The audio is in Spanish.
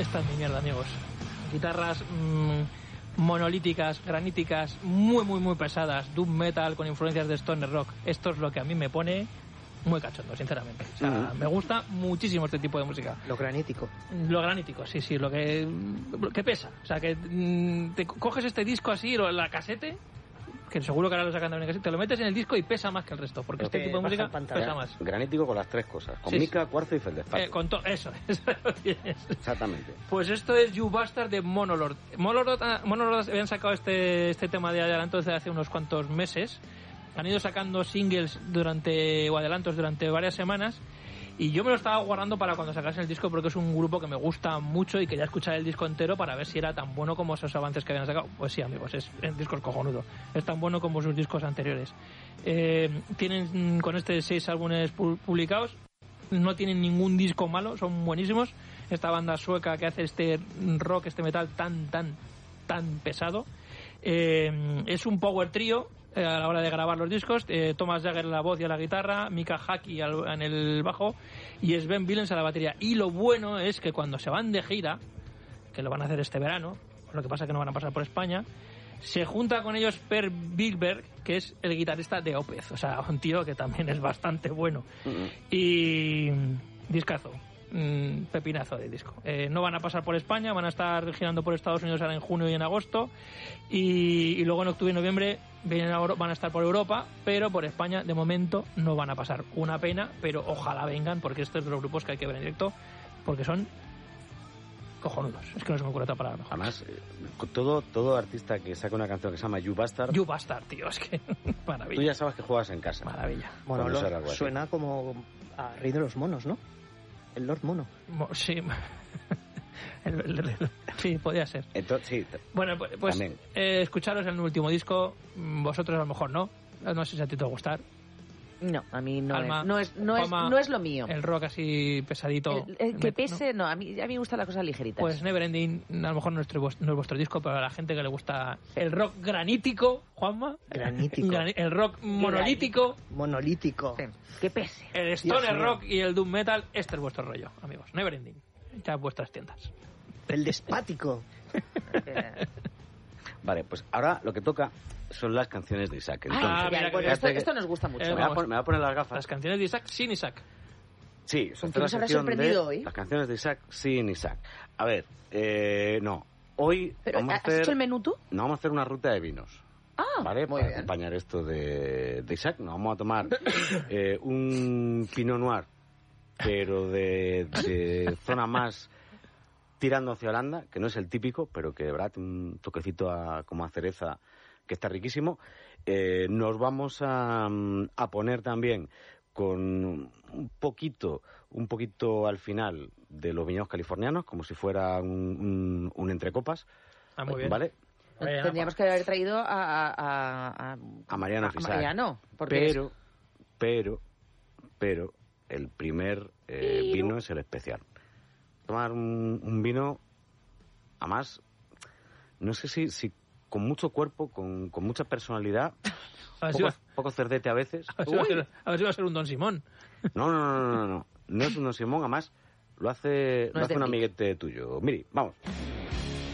esta es mi mierda, amigos. Guitarras monolíticas, graníticas, muy, muy, muy pesadas, doom metal con influencias de stoner rock. Esto es lo que a mí me pone muy cachondo, sinceramente. O sea, me gusta muchísimo este tipo de música. Lo granítico. Lo granítico, sí, lo que pesa. O sea, que te coges este disco así, la casete, que seguro que ahora lo sacan también en casete, te lo metes en el disco y pesa más que el resto, porque este tipo de música pesa más. Granítico con las tres cosas, con mica, cuarzo y feldespato. Con todo, eso lo tienes. Exactamente. Pues esto es You Bastard de Monolord. Monolord habían sacado este tema de adelanto desde hace unos cuantos meses. Han ido sacando singles o adelantos durante varias semanas, y yo me lo estaba guardando para cuando sacasen el disco, porque es un grupo que me gusta mucho y quería escuchar el disco entero para ver si era tan bueno como esos avances que habían sacado. Pues sí, amigos, el disco es cojonudo, es tan bueno como sus discos anteriores. Tienen con 6 álbumes publicados, no tienen ningún disco malo, son buenísimos. Esta banda sueca que hace este rock, este metal tan pesado, es un power trio a la hora de grabar los discos. Thomas Jagger a la voz y a la guitarra, Mika Hakkinen en el bajo y Sven Willens a la batería. Y lo bueno es que cuando se van de gira, que lo van a hacer este verano, lo que pasa es que no van a pasar por España, se junta con ellos Per Billberg, que es el guitarrista de Opeth, o sea, un tío que también es bastante bueno. Y discazo, pepinazo de disco. No van a pasar por España, van a estar girando por Estados Unidos ahora en junio y en agosto, y luego en octubre y noviembre van a estar por Europa, pero por España de momento no van a pasar. Una pena, pero ojalá vengan, porque estos es de los grupos que hay que ver en directo, porque son cojonudos. Es que no se me ocurre otra palabra mejor. Además, todo artista que saca una canción que se llama You Bastard, tío, es que maravilla. Tú ya sabes que juegas en casa. Maravilla. Bueno, suena como a Rey de los Monos, ¿no? El Lord Mono. Sí. Sí, podría ser. Entonces, sí. Bueno, pues escucharos el último disco. Vosotros a lo mejor no. No sé si a ti te va a gustar. No, a mí Alma, no es lo mío. El rock así pesadito. El que pese, no. A mí me gustan las cosas ligeritas. Pues Neverending, a lo mejor no es vuestro disco, pero a la gente que le gusta el rock granítico, Juanma. Granítico. El rock monolítico. Monolítico. Sí, que pese. El stoner rock y el doom metal, este es vuestro rollo, amigos. Neverending. Ya vuestras tiendas. El despático. Vale, pues ahora lo que toca son las canciones de Isaac. Esto nos gusta mucho. Me voy a poner las gafas. Las canciones de Isaac sin Isaac. Sí, ¿Con qué nos habrá sorprendido hoy? Las canciones de Isaac sin Isaac. A ver, no. Hoy vamos a hacer... ¿Has hecho el menú tú? No, vamos a hacer una ruta de vinos. ¿Vale? Muy para bien. acompañar esto de Isaac. Nos vamos a tomar un Pinot Noir, pero de zona más tirando hacia Holanda, que no es el típico, pero que de verdad tiene un toquecito como a cereza, que está riquísimo. Nos vamos a poner también con un poquito al final de los viñedos californianos, como si fuera un entrecopas. Muy bien. ¿Vale? Tendríamos que haber traído a Mariano Fisac. Mariano, pero el primer vino es el especial. Tomar un vino, además, no sé si con mucho cuerpo, con mucha personalidad, poco cerdete a veces. A ver si va a ser un Don Simón. No es un Don Simón, además lo hace un amiguete tuyo. Miri, vamos.